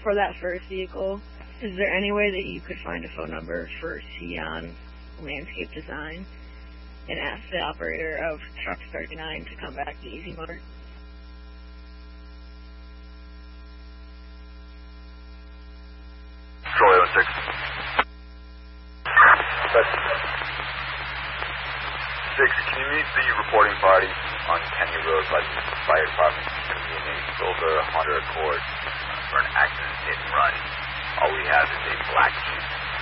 for that first vehicle, is there any way that you could find a phone number for Sion Landscape Design and ask the operator of Truck 39 to come back to Easy Mart? Troy 06. Six, can you meet the reporting party on Kenny Road by the fire department? It's going to be a name silver Honda Accord for an accident hit and run. All we have is a black Jeep.